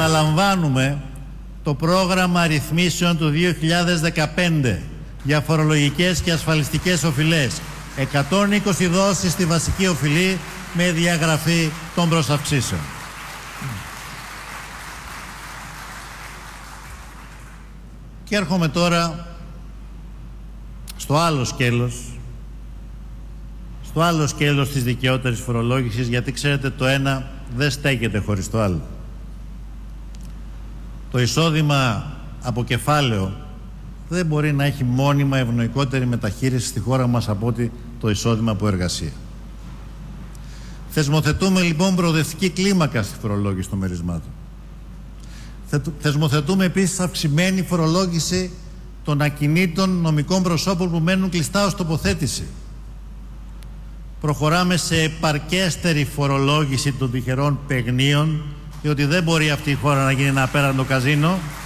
επαναλαμβάνουμε το πρόγραμμα ρυθμίσεων του 2015 για φορολογικές και ασφαλιστικές οφειλές. 120 δόσεις στη βασική οφειλή με διαγραφή των προσαυξήσεων. Και έρχομαι τώρα στο άλλο σκέλος της δικαιότερης φορολόγησης, γιατί ξέρετε το ένα δεν στέκεται χωρίς το άλλο. Το εισόδημα από κεφάλαιο δεν μπορεί να έχει μόνιμα ευνοϊκότερη μεταχείριση στη χώρα μας από ότι το εισόδημα από εργασία. Θεσμοθετούμε λοιπόν προοδευτική κλίμακα στη φορολόγηση των μερισμάτων. Θεσμοθετούμε επίσης αυξημένη φορολόγηση των ακινήτων νομικών προσώπων που μένουν κλειστά ως τοποθέτηση. Προχωράμε σε επαρκέστερη φορολόγηση των τυχερών παιγνίων, διότι δεν μπορεί αυτή η χώρα να γίνει ένα απέραντο καζίνο.